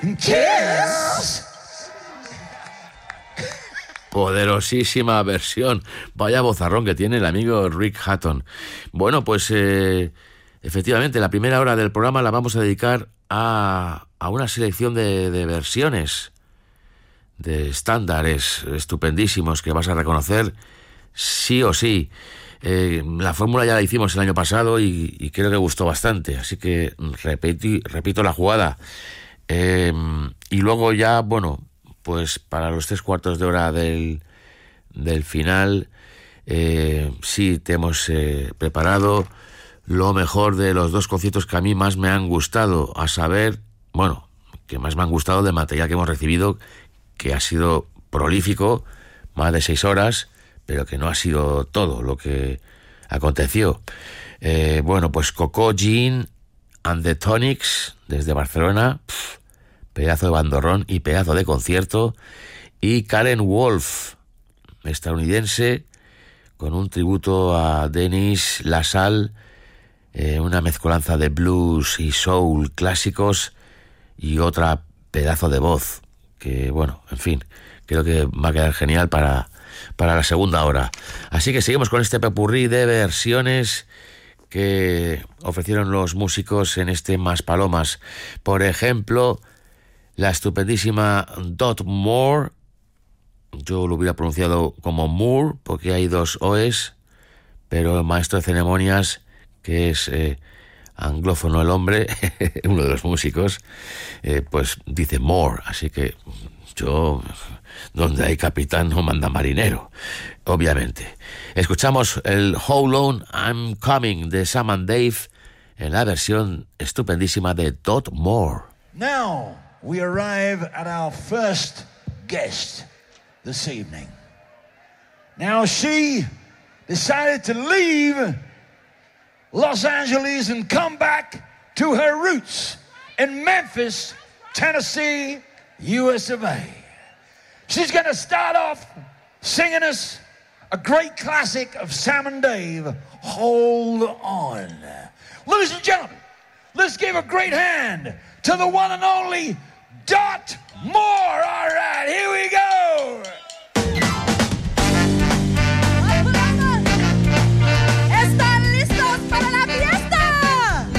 Kiss. Poderosísima versión. Vaya vozarrón que tiene el amigo Rick Hutton. Bueno, pues efectivamente, la primera hora del programa la vamos a dedicar a una selección de versiones, de estándares estupendísimos que vas a reconocer sí o sí. La fórmula ya la hicimos el año pasado y creo que gustó bastante, así que repito la jugada. Y luego ya, bueno, pues para los 3/4 de hora del final, sí te hemos preparado lo mejor de los 2 conciertos que a mí más me han gustado, a saber, bueno, que más me han gustado de material que hemos recibido, que ha sido prolífico, más de 6 horas, pero que no ha sido todo lo que aconteció. Bueno, pues Coco Jean and the Tonics desde Barcelona, pedazo de bandorrón y pedazo de concierto, y Karen Wolf, estadounidense, con un tributo a Dennis LaSalle, una mezcolanza de blues y soul clásicos y otra pedazo de voz que, bueno, en fin, creo que va a quedar genial para la segunda hora. Así que seguimos con este popurrí de versiones que ofrecieron los músicos en este Maspalomas. Por ejemplo, la estupendísima Dot Moore, yo lo hubiera pronunciado como Moore porque hay 2 O's, pero el maestro de ceremonias, que es anglófono el hombre, uno de los músicos, pues dice Moore, así que yo, donde hay capitán no manda marinero, obviamente. Escuchamos el How Long I'm Coming de Sam and Dave en la versión estupendísima de Dot Moore. Now we arrive at our first guest this evening. Now she decided to leave Los Angeles and come back to her roots in Memphis, Tennessee, US of A. She's going to start off singing us a great classic of Sam and Dave, Hold On. Ladies and gentlemen, let's give a great hand to the one and only Dot